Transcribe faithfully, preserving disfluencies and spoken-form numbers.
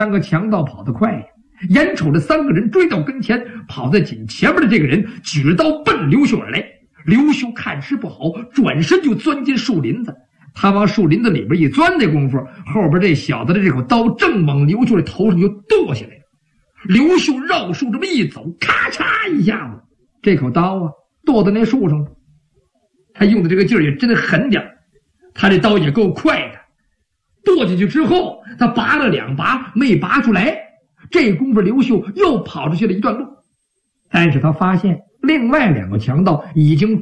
三个强盗跑得快呀，眼瞅着三个人追到跟前，跑在紧前面的这个人举着刀奔刘秀而来。刘秀看势不好，转身就钻进树林子。他往树林子里边一钻的功夫，后边这小子的这口刀正往刘秀的头上就剁下来了。刘秀绕树这么一走，咔嚓一下子，这口刀啊剁在那树上了。他用的这个劲儿也真的狠点，他这刀也够快的。剁进去之后，他拔了两拔没拔出来，这功夫刘秀又跑出去了一段路。但是他发现另外两个强盗已经